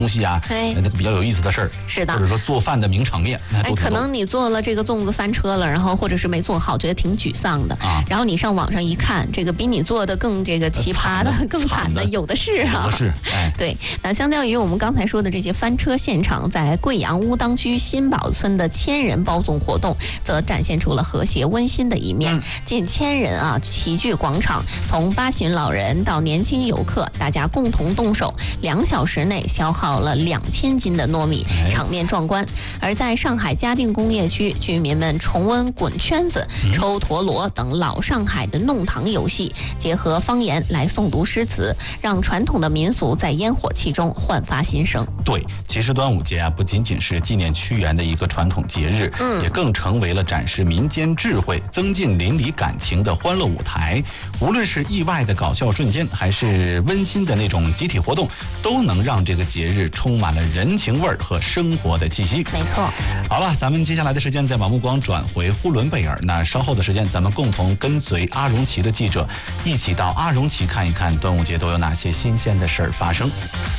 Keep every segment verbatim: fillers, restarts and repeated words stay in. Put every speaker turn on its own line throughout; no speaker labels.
东西啊，
哎，
那个比较有意思的事儿，
是的，
或者说做饭的名场面，
哎，可能你做了这个粽子翻车了，然后或者是没做好，觉得挺沮丧的啊。然后你上网上一看，这个比你做的更这个奇葩的、呃、更惨的有的是啊。
有的是，哎，
对。那相较于我们刚才说的这些翻车现场，在贵阳乌当区新堡村的千人包粽活动，则展现出了和谐温馨的一面。嗯、近千人啊齐聚广场，从八旬老人到年轻游客，大家共同动手，两小时内消耗了两千斤的糯米，场面壮观。而在上海嘉定工业区，居民们重温滚圈子、抽陀螺等老上海的弄堂游戏，结合方言来诵读诗词，让传统的民俗在烟火气中焕发新生。
对，其实端午节啊，不仅仅是纪念屈原的一个传统节日，嗯，也更成为了展示民间智慧、增进邻里感情的欢乐舞台。无论是意外的搞笑瞬间，还是温馨的那种集体活动，都能让这个节日充满了人情味儿和生活的气息。
没错。
好了，咱们接下来的时间再把目光转回呼伦贝尔。那稍后的时间，咱们共同跟随阿荣奇的记者，一起到阿荣奇看一看端午节都有哪些新鲜的事儿发生。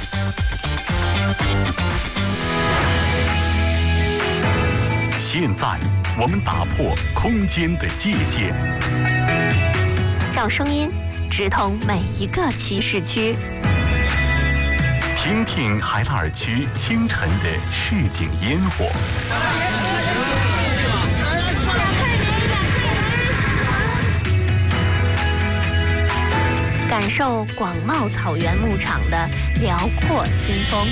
现在我们打破空间的界限，
让声音直通每一个骑士区。
听听海拉尔区清晨的市井烟火，
感受广袤草原牧场的辽阔新风，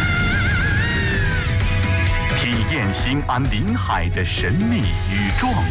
体验新安临海的神秘与壮